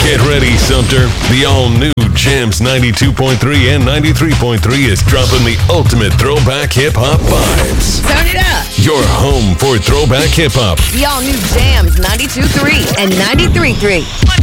Get ready, Sumter. The all-new Jams 92.3 and 93.3 is dropping the ultimate throwback hip-hop vibes. Turn it up. Your home for throwback hip-hop. The all-new Jams 92.3 and 93.3.